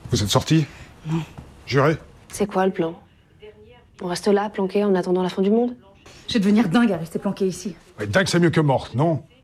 Vous êtes sorti? Non. Juré? C'est quoi le plan? On reste là, planqué, en attendant la fin du monde? Je vais devenir dingue à rester planquée ici. Ouais, dingue, c'est mieux que morte, non?